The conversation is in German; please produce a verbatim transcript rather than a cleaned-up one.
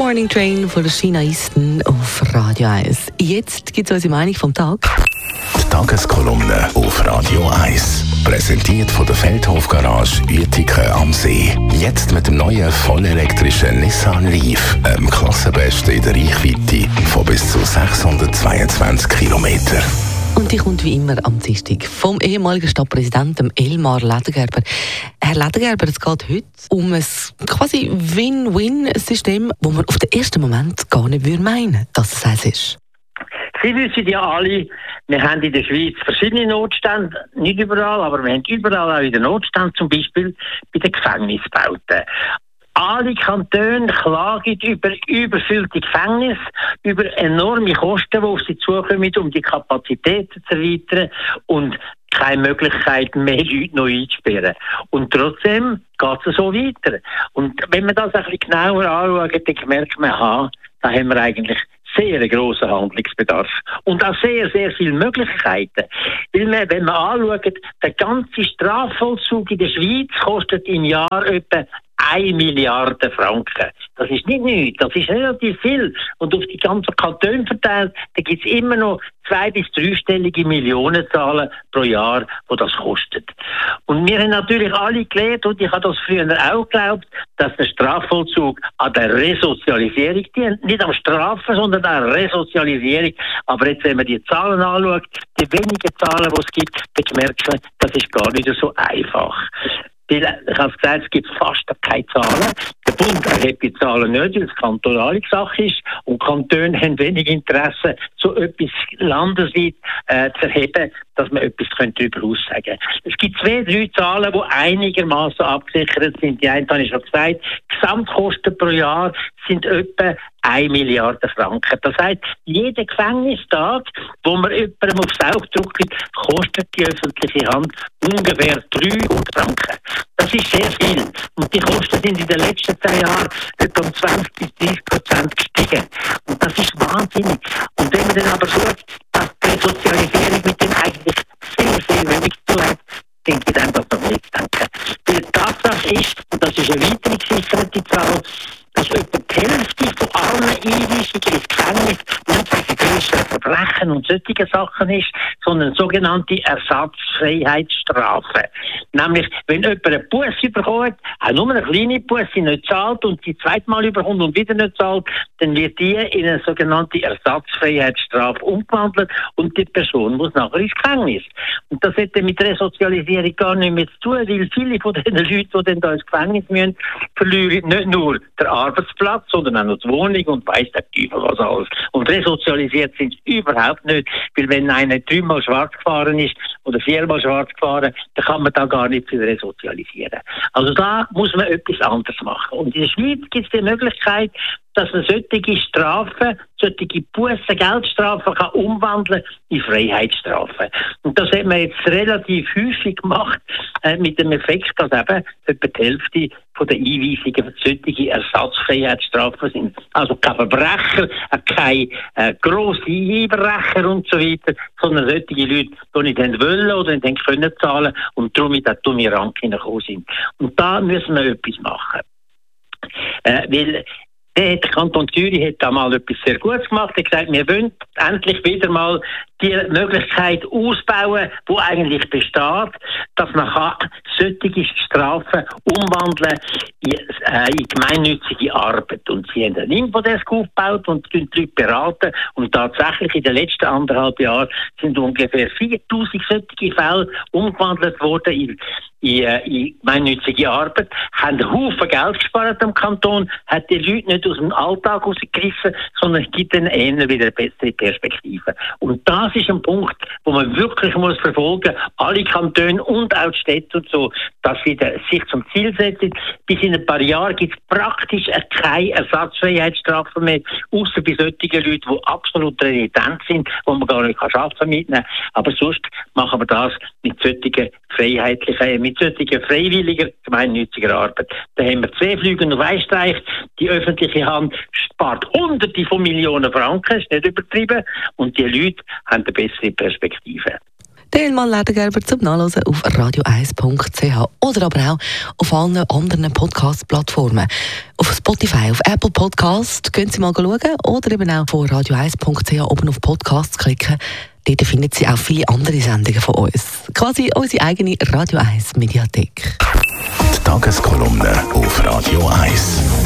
Morning Train von der China Eastern auf Radio eins. Jetzt gibt es unsere Meinung vom Tag. Die Tageskolumne auf Radio eins. Präsentiert von der Feldhof Garage Uetiken am See. Jetzt mit dem neuen vollelektrischen Nissan Leaf. Einem Klassenbesten in der Reichweite von bis zu sechshundertzweiundzwanzig Kilometern. Und die kommt wie immer am Dienstag vom ehemaligen Stadtpräsidenten Elmar Ledergerber. Herr Ledergerber, es geht heute um ein quasi Win-Win-System, wo man auf den ersten Moment gar nicht meinen würde, dass es eins ist. Sie wissen ja alle, wir haben in der Schweiz verschiedene Notstände, nicht überall, aber wir haben überall auch wieder Notstände, zum Beispiel bei den Gefängnisbauten. Alle Kantone klagen über überfüllte Gefängnisse, über enorme Kosten, die auf sie zukommen, um die Kapazitäten zu erweitern und keine Möglichkeit mehr, Leute neu einzusperren. Und trotzdem geht es so weiter. Und wenn man das ein bisschen genauer anschaut, dann merkt man, aha, da haben wir eigentlich sehr grossen Handlungsbedarf. Und auch sehr, sehr viele Möglichkeiten. Weil man, wenn man anschaut, der ganze Strafvollzug in der Schweiz kostet im Jahr etwa eine Milliarde Franken. Das ist nicht nichts, das ist relativ viel. Und auf die ganzen Kantone verteilt, da gibt es immer noch zwei- bis dreistellige Millionenzahlen pro Jahr, wo das kostet. Und wir haben natürlich alle gelernt, und ich habe das früher auch geglaubt, dass der Strafvollzug an der Resozialisierung dient. Nicht am Strafen, sondern an der Resozialisierung. Aber jetzt, wenn man die Zahlen anschaut, die wenigen Zahlen, die es gibt, dann merkt man, das ist gar nicht so einfach. Ich habe gesagt, es gibt fast keine Zahlen. Der Bund erhebt die Zahlen nicht, weil es kantonale Sache ist. Und Kantone haben wenig Interesse, so etwas landesweit äh, zu erheben, dass man etwas darüber aussagen könnte. Es gibt zwei, drei Zahlen, die einigermaßen abgesichert sind. Die eine habe ich schon gesagt. Gesamtkosten pro Jahr sind etwa eine Milliarde Franken. Das heisst, jeder Gefängnistag, wo man jemandem aufs Auge drückt, kostet die öffentliche Hand ungefähr dreihundert Franken. Das ist sehr viel. Und die Kosten sind in den letzten zehn Jahren etwa um zwanzig bis dreißig Prozent gestiegen. Und das ist wahnsinnig. Und wenn man dann aber schaut, dass die Sozialisierung mit dem eigentlich sehr, sehr wenig zu tun hat, denke ich dann, dass man nicht denken. Weil die Tatsache ist, und das ist eine weitere gesicherte Zahl, dass etwa die Hälfte von allen Einweisungen ins Gefängnis nicht wegen Verbrechen und solche Sachen ist, sondern sogenannte Ersatzfreiheitsstrafen. Nämlich, wenn jemand eine Busse bekommt, auch nur eine kleine Busse nicht zahlt und die zweite Mal überkommt und wieder nicht zahlt, dann wird die in eine sogenannte Ersatzfreiheitsstrafe umgewandelt und die Person muss nachher ins Gefängnis. Und das hat mit Resozialisierung gar nicht mehr zu tun, weil viele von den Leuten, die dann da ins Gefängnis müssen, verlieren nicht nur den Arbeitsplatz, sondern auch noch die Wohnung und weiss der Teufel was alles. Und resozialisiert sind sie überhaupt nicht, weil wenn einer dreimal schwarz gefahren ist oder viermal schwarz gefahren, dann kann man da gar nicht viel resozialisieren. Also da muss man etwas anderes machen. Und in der Schweiz gibt es die Möglichkeit, dass man solche Strafen, solche Bussen, Geldstrafen kann umwandeln in Freiheitsstrafen. Und das hat man jetzt relativ häufig gemacht, äh, mit dem Effekt, dass eben etwa die Hälfte von den Einweisungen solche Ersatzfreiheitsstrafen sind. Also kein Verbrecher, kein äh, grosse Einbrecher und so weiter, sondern solche Leute, die nicht wollen oder nicht können zahlen und darum in den dummen Rang hineingekommen sind. Und da müssen wir etwas machen. Äh, weil Der Kanton Zürich hat da mal etwas sehr Gutes gemacht. Er hat gesagt, wir wollen endlich wieder mal die Möglichkeit ausbauen, die eigentlich besteht, dass man kann solche Strafen umwandeln in, äh, in gemeinnützige Arbeit. Und sie haben ein Infodesk aufgebaut und die Leute beraten. Und tatsächlich in den letzten anderthalb Jahren sind ungefähr viertausend solche Fälle umgewandelt worden in In, in gemeinnützige Arbeit, haben einen Haufen Geld gespart am Kanton, hat die Leute nicht aus dem Alltag rausgerissen, sondern es gibt ihnen eher wieder eine bessere Perspektive. Und das ist ein Punkt, wo man wirklich muss verfolgen, alle Kantone und auch die Städte und so, dass sie sich zum Ziel setzen. Bis in ein paar Jahren gibt es praktisch keine Ersatzfreiheitsstrafen mehr, außer bei solchen Leuten, die absolut renitent sind, wo man gar nicht arbeiten mitnehmen kann. Aber sonst machen wir das mit solchen freiheitlichen, mit solcher freiwilliger, gemeinnütziger Arbeit. Da haben wir zwei Flüge auf einen Streich. Die öffentliche Hand spart Hunderte von Millionen Franken, ist nicht übertrieben, und die Leute haben eine bessere Perspektive. Der Elmar Ledergerber zum Nachlesen auf radio eins punkt c h oder aber auch auf allen anderen Podcast-Plattformen. Auf Spotify, auf Apple Podcast, können Sie mal schauen oder eben auch von radio eins punkt c h oben auf Podcasts klicken. Dort finden Sie auch viele andere Sendungen von uns. Quasi unsere eigene Radio eins Mediathek. Die Tageskolumne auf Radio eins.